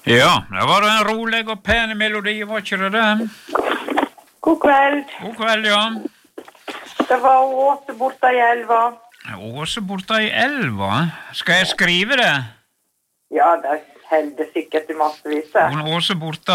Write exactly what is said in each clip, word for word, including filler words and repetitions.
Ja, det var en rolig og pen melodi, var ikke det det? God kveld. God kveld, ja. Det var Åse borte i elva. Åse borte i elva? Skal jeg skrive det? Ja, det helder sikkert i massevis. Hun Åse borte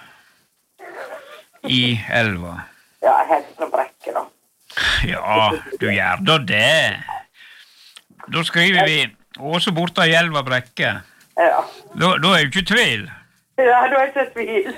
i elva. Ja, helst noe brekke da. Ja, du gjør da det. Da skriver vi Åse borte i elva brekke. Ja. Da, da er jo ikke tvil. Ja, du er ikke tvil.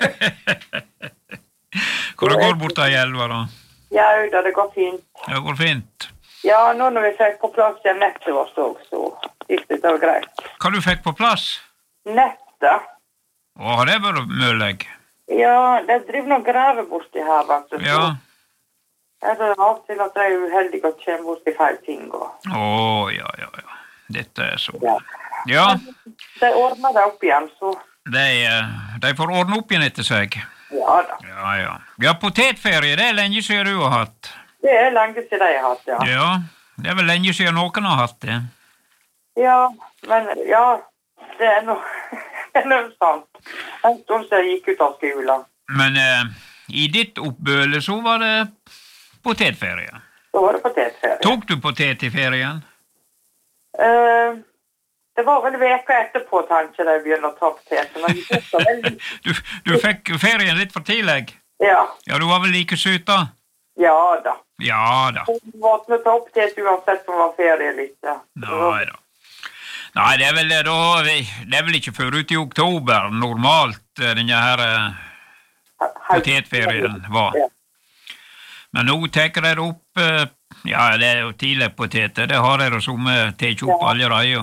Hvor det går borte i elva da? Ja, da det går fint. Det går fint. Ja, nå når vi fikk på plass igjen nettet vårt også, så gikk det så greit. Hva du fikk på plass? Nettet? Å, har det vært mølleg? Ja, det driver noen grave borti her, vet du. Ja. Ja, det er av til at jeg er uheldig og kommer borti feil ting. Og... Å, ja, ja, ja. Dette er så... Ja. Ja. De ordner det opp igjen, så... De, de får ordne opp igjen etter seg. Ja da. Ja, ja. Ja, potetferie, det er lenge siden du har hatt. Det er lenge siden jeg har hatt, ja. Ja, det er vel lenge siden noen har hatt det. Ja, men ja, det er noe, det er noe sant. En stund siden jeg gikk ut av skolen. Men eh, i ditt oppbøle så var det potetferie. Så var det potetferie. Tok du potet i ferien? Uh, det var vel veka etterpå, kanskje, da jeg begynte å ta potet. Men veldig... du, du fikk ferien litt for tidlig? Ja. Ja, du var vel like søt da? Ja da. Ja da. Du måtte ta potet uansett om det var ferie litt, ja. Nei da. Nei, det er vel, da, det er vel ikke før ut i oktober normalt denne her potetferien var. Men nå tenker jeg opp, ja, det er jo tidlig poteter, det har jeg som tek opp allerede.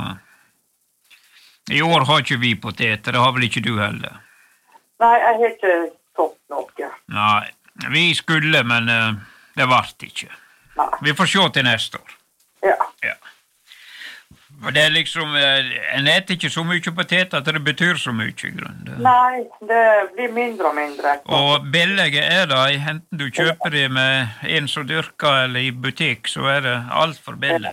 I år har ikke vi poteter, det har vel ikke du heller? Nei, jeg har ikke topp noe. Nei, vi skulle, men det vart ikke. Nei. Vi får se til neste år. Ja. Ja. For det er liksom, en eter ikke så mye poteter at det betyr så mye i grunnen. Nei, det blir mindre og mindre. Og billige er det, enten du kjøper det med en som dyrker eller i butikk, så er det alt for billig.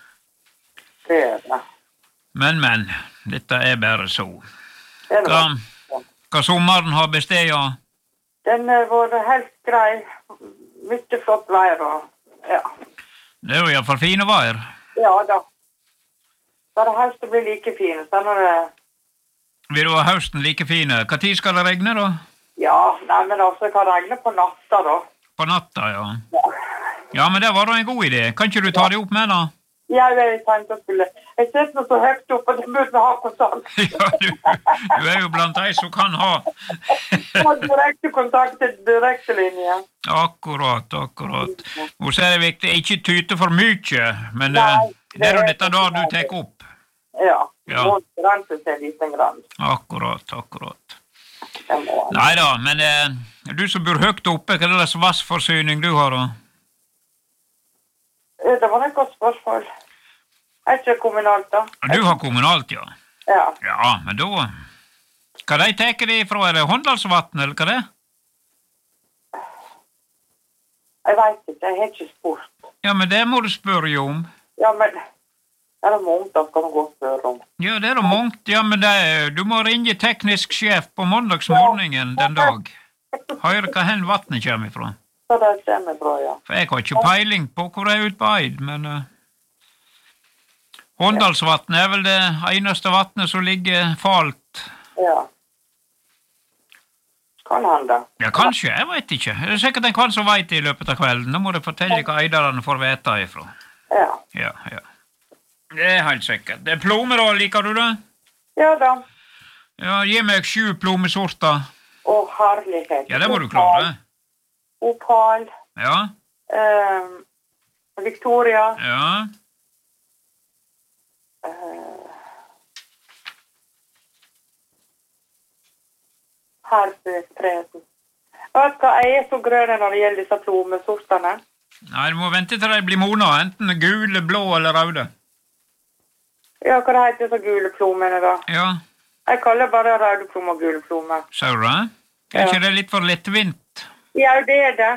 Det er det. Men, men, dette er bare så. Hva, hva sommeren har besteget? Den har vært helt grei. Mye flott vær og, ja. Det er jo i hvert fall fine vær. Ja da. Bare høsten blir like fine, så når det... Vil du ha høsten like fine? Hva tid skal det regne da? Ja, nei, men også kan regne på natta da. På natta, ja. Ja. Ja, men det var da en god idé. Kan ikke du ta det opp med da? Ja, jeg tenkte å skulle... Jeg sitter nå så høyt opp, og det burde ha kontakt. Ja, du, du er jo blant de som kan ha. Ha direkte kontakt til direkte linje. Akkurat, akkurat. Og så er det viktig, ikke tyte for mye, men nei, det, det er jo dette da du tek opp. Ja, ja. Må rense seg liten grann. Akkurat, akkurat. Neida, men eh, du som bor høyt oppe, hva er det slags vassforsyning du har da? Det var et godt spørsmål. Er ikke kommunalt da? Du har kommunalt, ja. Ja. Ja, men da... Hva de teker det ifra? Er det Håndalsvatn, eller hva det er? Jeg vet ikke, jeg har ikke spurt. Ja, men det må du spørre jo om. Ja, men... Er det mångt, da skal du gå og spørre om. Ja, det er det mångt. Ja, men det er, du må ringe teknisk sjef på mandagsmorgenen den dag. Høre hva hen vattnet kommer ifra. Så det stemmer bra, ja. For jeg har ikke peiling på hvor det er ut på Eid, men... Uh, Håndalsvatnet er vel det eneste vattnet som ligger falt. Ja. Kan han da? Ja, kanskje, jeg vet ikke. Det er sikkert en kvann som vet det i løpet av kvelden. Nå må du fortelle hva eiderne får vite ifra. Ja. Ja, ja. Det er helt sikkert. Det er plomer da, liker du det? Ja da. Ja, gi meg sju plomesorter. Å, herlighet. Ja, det må du klare. Opal. Ja. Um, Victoria. Ja. Uh, Herføstresen. Vet du hva, jeg er så grønne når det gjelder disse plomesortene. Nei, du må vente til de blir mona, enten gule, blå eller røde. Ja, hva det heter så gule plomene da? Ja. Jeg kaller bare røde plomer og gule plomer. Ser du det? Er ikke det litt for lettvint? Ja, det er det.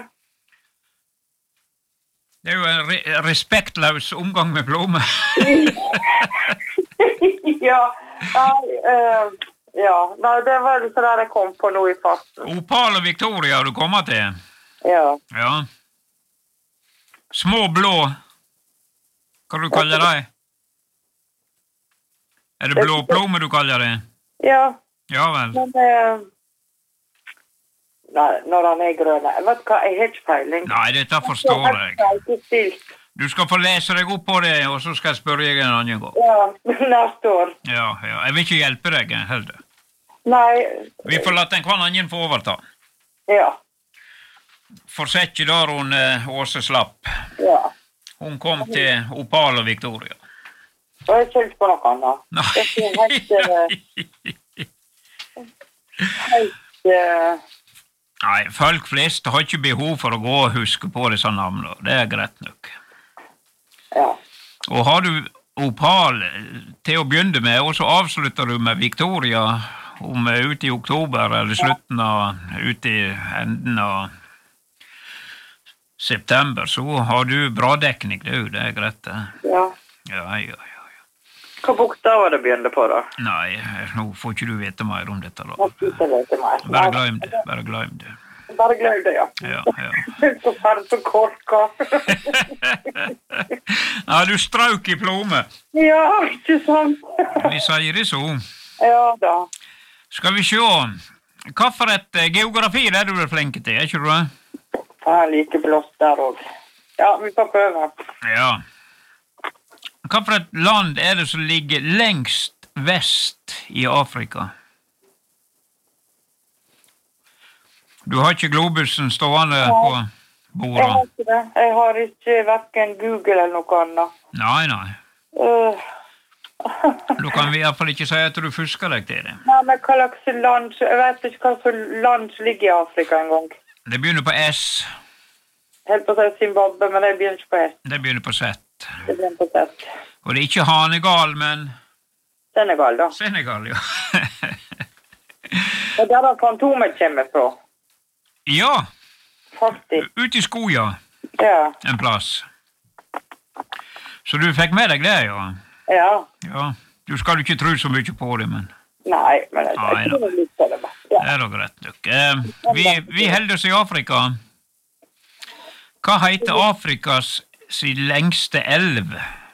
Det er jo en re respektløs omgang med plomer. Ja, ja uh, Ja, nei, det var det der jeg kom på nå i fasten. Opal og Victoria du kommer til? Ja. Ja. Små blå. Hva du kaller det? Er det blå plomme du kaller det? Ja. Ja vel. Men, eh, nei, når han er grønn. Jeg vet hva, jeg har ikke peiling. Nei, dette forstår jeg. Jeg har ikke stilt. Du skal få lese deg opp på det, og så skal jeg spørre deg en annen gang. Ja, neste år. Ja, ja. Jeg vil ikke hjelpe deg heller. Nei. Vi får la den hver annen få overta. Ja. Forsett ikke der hun eh, Åse slapp. Ja. Hun kom til Opal og Victoria. Og jeg kjente på noe annet. Nei. Det er helt... Uh, helt... Uh, Nei, folk flest har ikke behov for å gå og huske på disse navnene. Det er greit nok. Ja. Og har du Opal til å begynne med, og så avslutter du med Victoria om ut i oktober, eller slutten av, ut i enden av september, så har du bra dekning, det er jo det er greit. Det. Ja. Ja, ja, ja, ja. Hva bokstaver det begynner på da? Nei, nå får ikke du vite mer om dette da. Jeg får ikke vite mer. Bare glem det, bare glem det. Bare glem det, ja. Ja, ja. Så ferdig så korka. Ja, du strauk i plomme. Ja, ikke sant? Vi sier det så. Ja da. Skal vi se. Hva for et eh, geografi er du vel flink til, er ikke du det? Jeg liker blåst der også. Ja, vi får prøve. Ja. Hva for et land er det som ligger lengst vest i Afrika? Du har ikke globusen stående på Jeg bordet? har ikke det. Jeg har ikke hverken Google eller noe annet. Nei, nei. Uh, Da kan vi i hvert fall ikke si at du fusker deg til det. Nei, men hva slags land... Jeg vet ikke hva slags land som ligger i Afrika en gang. Det begynner på S. Helt på å si Zimbabwe, men det begynner ikke på S. Det begynner på Z. Det begynner på Z. Og det er ikke Hanegal, men Senegal, da. Senegal, ja. Og der har Fantomet kommer fra. Ja, Faktisk. ute i skoja Ja. en plass. Så du fikk med deg det, ja? Ja. Ja, du skal jo ikke tro så mye på det, men Nei, men jeg, Nei, jeg tror litt på det. bare. Ja. det er da greit nok. Eh, vi, vi holder oss i Afrika. Hva heter Afrikas sin lengste elv?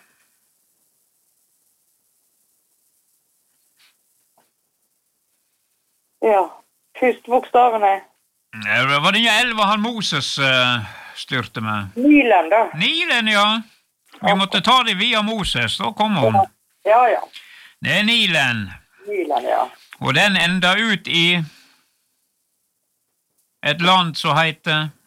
Ja. Første bokstavene. Det var denne elva han Moses uh, styrte med. Nilen, da. Nilen, ja. Vi måtte ta det via Moses, da kom hun. Ja, ja. Det er Nilen. Nilen, ja. Og den enda ut i et land som heter